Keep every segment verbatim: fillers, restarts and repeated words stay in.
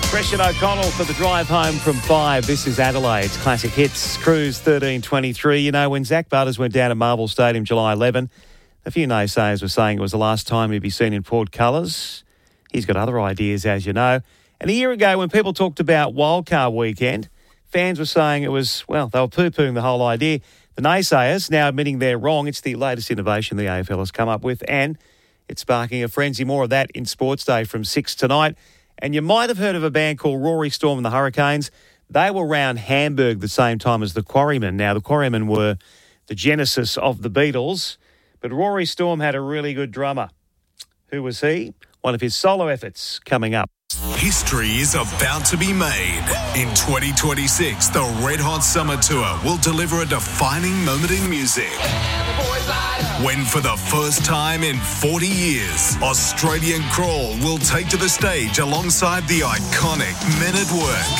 Fresh and O'Connell for the drive home from five. This is Adelaide's Classic Hits, Cruise thirteen twenty-three. You know, when Zach Butters went down to Marvel Stadium July eleventh, a few naysayers were saying it was the last time he'd be seen in Port colours. He's got other ideas, as you know. And a year ago, when people talked about Wildcard Weekend, fans were saying it was, well, they were poo-pooing the whole idea. The naysayers now admitting they're wrong. It's the latest innovation the A F L has come up with, and it's sparking a frenzy. More of that in Sports Day from six tonight. And you might have heard of a band called Rory Storm and the Hurricanes. They were around Hamburg the same time as the Quarrymen. Now, the Quarrymen were the genesis of the Beatles, but Rory Storm had a really good drummer. Who was he? One of his solo efforts coming up. History is about to be made. In twenty twenty-six, the Red Hot Summer Tour will deliver a defining moment in music. When for the first time in forty years, Australian Crawl will take to the stage alongside the iconic Men at Work.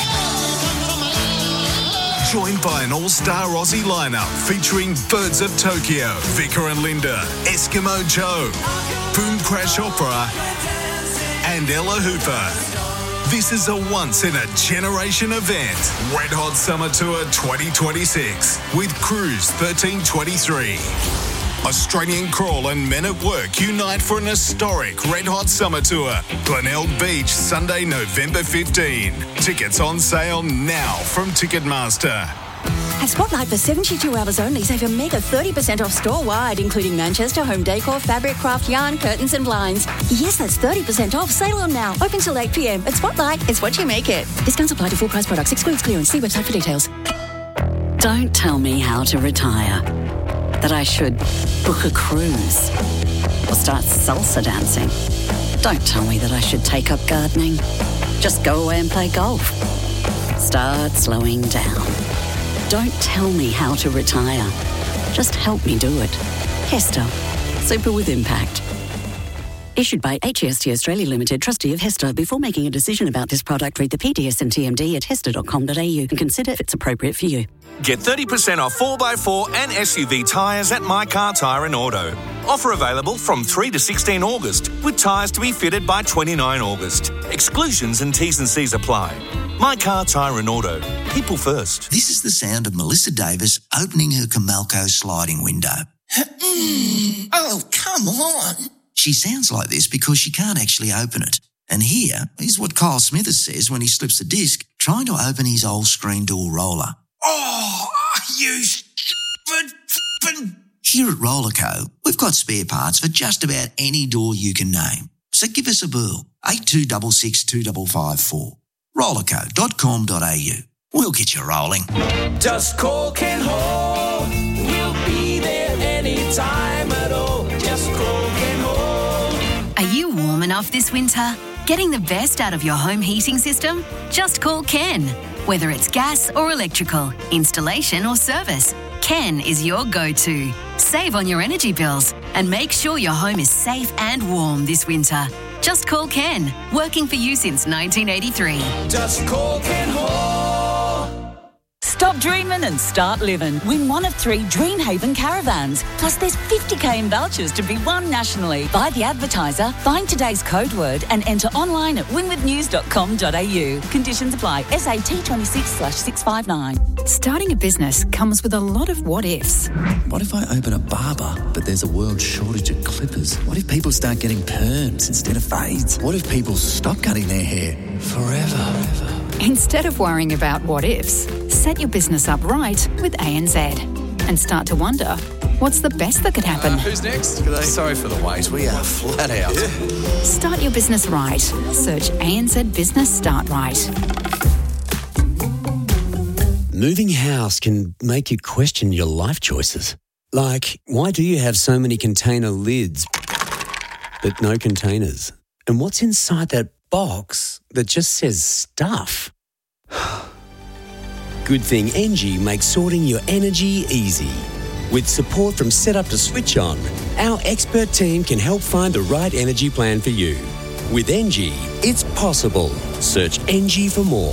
Joined by an all-star Aussie lineup featuring Birds of Tokyo, Vicar and Linda, Eskimo Joe, Boom Crash Opera, and Ella Hooper. This is a once-in-a-generation event. Red Hot Summer Tour twenty twenty-six with Cruise thirteen twenty-three. Australian Crawl and Men at Work unite for an historic Red Hot Summer Tour. Glenelg Beach, Sunday, November fifteenth. Tickets on sale now from Ticketmaster. At Spotlight, for seventy-two hours only, save a mega thirty percent off store-wide, including Manchester, home decor, fabric, craft, yarn, curtains and blinds. Yes, that's thirty percent off. Sale on now. Open till eight p.m. At Spotlight, it's what you make it. Discounts apply to full-price products. Excludes clearance. See website for details. Don't tell me how to retire. That I should book a cruise or start salsa dancing. Don't tell me that I should take up gardening. Just go away and play golf. Start slowing down. Don't tell me how to retire. Just help me do it. Hester. Super with impact. Issued by H E S T Australia Limited, trustee of Hester. Before making a decision about this product, read the P D S and T M D at hester dot com dot a u and consider if it's appropriate for you. Get thirty percent off four by four and S U V tyres at My Car Tyre and Auto. Offer available from three to sixteen August, with tyres to be fitted by twenty-nine August. Exclusions and T's and C's apply. My Car Tyre and Auto. People first. This is the sound of Melissa Davis opening her Comalco sliding window. Oh, come on. She sounds like this because she can't actually open it. And here is what Kyle Smithers says when he slips a disc trying to open his old screen door roller. Oh, you stupid f***ing... Here at Rollerco, we've got spare parts for just about any door you can name. So give us a burl. eight two six six two five five four. rollerco dot com dot a u. We'll get you rolling. Just call Ken Hall. We'll be there anytime at all. Just call Ken Hall. Are you warm enough this winter? Getting the best out of your home heating system? Just call Ken. Whether it's gas or electrical, installation or service, Ken is your go-to. Save on your energy bills and make sure your home is safe and warm this winter. Just call Ken, working for you since nineteen eighty-three. Just call Ken Hall. Stop dreaming and start living. Win one of three Dreamhaven caravans. Plus there's fifty k in vouchers to be won nationally. Buy the advertiser, find today's code word and enter online at win with news dot com dot a u. Conditions apply. S A T twenty-six slash six five nine. Starting a business comes with a lot of what-ifs. What if I open a barber, but there's a world shortage of clippers? What if people start getting perms instead of fades? What if people stop cutting their hair forever? Instead of worrying about what-ifs, set your business up right with A N Z and start to wonder, what's the best that could happen? Uh, who's next? Sorry for the wait. We are flat out. Yeah. Start your business right. Search A N Z Business Start Right. Moving house can make you question your life choices. Like, why do you have so many container lids but no containers? And what's inside that box that just says stuff? Good thing Engie makes sorting your energy easy. With support from Setup to Switch On, our expert team can help find the right energy plan for you. With Engie, it's possible. Search Engie for more.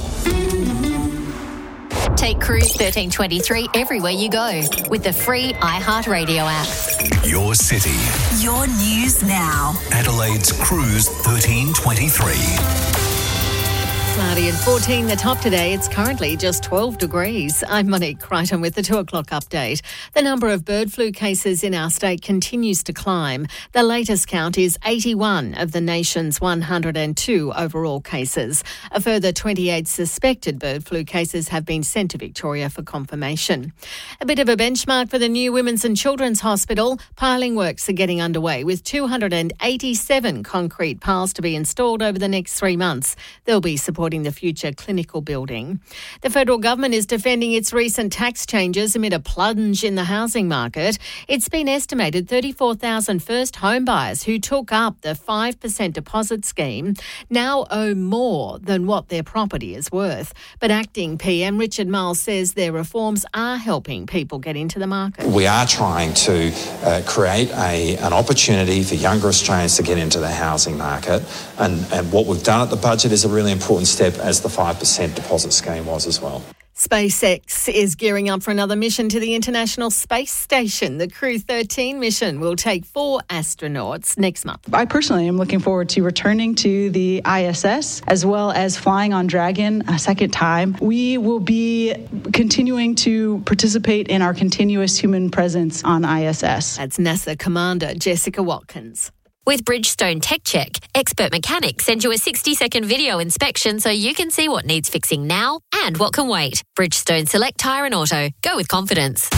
Take Cruise thirteen twenty-three everywhere you go with the free iHeartRadio app. Your city. Your news now. Adelaide's Cruise thirteen twenty-three. Cloudy and fourteen the top today. It's currently just twelve degrees. I'm Monique Crichton with the two o'clock update. The number of bird flu cases in our state continues to climb. The latest count is eighty-one of the nation's one hundred two overall cases. A further twenty-eight suspected bird flu cases have been sent to Victoria for confirmation. A bit of a benchmark for the new Women's and Children's Hospital. Piling works are getting underway with two hundred eighty-seven concrete piles to be installed over the next three months. They'll be supporting the future clinical building. The federal government is defending its recent tax changes amid a plunge in the housing market. It's been estimated thirty-four thousand first home buyers who took up the five percent deposit scheme now owe more than what their property is worth. But Acting P M Richard Marles says their reforms are helping people get into the market. We are trying to uh, create a, an opportunity for younger Australians to get into the housing market, and, and what we've done at the budget is a really important step, as the five percent deposit scheme was as well. SpaceX is gearing up for another mission to the International Space Station. The Crew thirteen mission will take four astronauts next month. I personally am looking forward to returning to the I S S as well as flying on Dragon a second time. We will be continuing to participate in our continuous human presence on I S S. That's NASA Commander Jessica Watkins. With Bridgestone Tech Check, expert mechanics send you a sixty-second video inspection so you can see what needs fixing now and what can wait. Bridgestone Select Tyre and Auto. Go with confidence.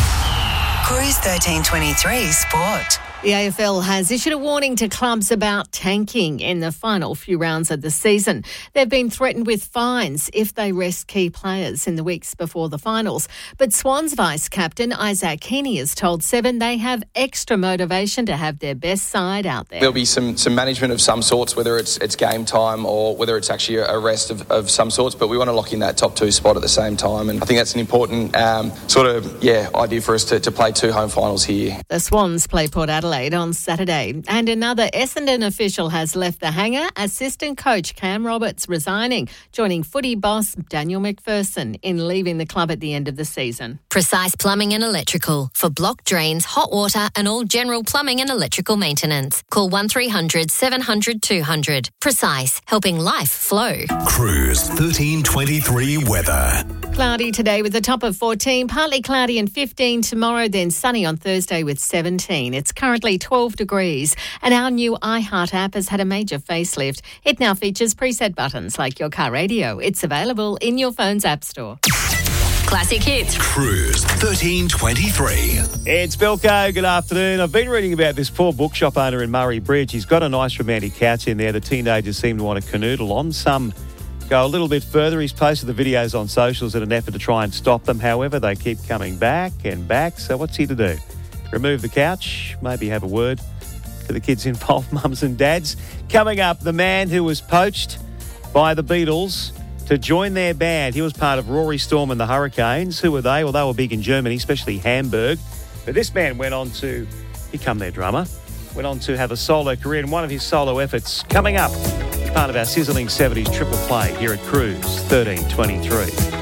Cruise thirteen twenty-three Sport. The A F L has issued a warning to clubs about tanking in the final few rounds of the season. They've been threatened with fines if they rest key players in the weeks before the finals. But Swans vice-captain Isaac Heaney has told Seven they have extra motivation to have their best side out there. There'll be some, some management of some sorts, whether it's it's game time or whether it's actually a rest of, of some sorts, but we want to lock in that top two spot at the same time. And I think that's an important um, sort of, yeah, idea for us to, to play two home finals here. The Swans play Port Adelaide on Saturday. And another Essendon official has left the hangar. Assistant coach Cam Roberts resigning, joining footy boss Daniel McPherson in leaving the club at the end of the season. Precise Plumbing and Electrical for block drains, hot water and all general plumbing and electrical maintenance. Call one three hundred seven hundred two hundred. Precise, helping life flow. Cruise thirteen twenty-three weather. Cloudy today with a top of fourteen, partly cloudy and fifteen tomorrow, then sunny on Thursday with seventeen. It's currently twelve degrees, and our new iHeart app has had a major facelift. It now features preset buttons like your car radio. It's available in your phone's app store. Classic hits. Cruise thirteen twenty-three. It's Belko. Good afternoon. I've been reading about this poor bookshop owner in Murray Bridge. He's got a nice romantic couch in there the teenagers seem to want to canoodle on. Some go a little bit further. He's posted the videos on socials in an effort to try and stop them. However, they keep coming back and back. So what's he to do? Remove the couch? Maybe have a word to the kids involved, mums and dads? Coming up, the man who was poached by the Beatles to join their band. He was part of Rory Storm and the Hurricanes. Who were they? Well, they were big in Germany, especially Hamburg. But this man went on to become their drummer, went on to have a solo career, and one of his solo efforts coming up, part of our sizzling seventies triple play here at Cruise thirteen twenty-three.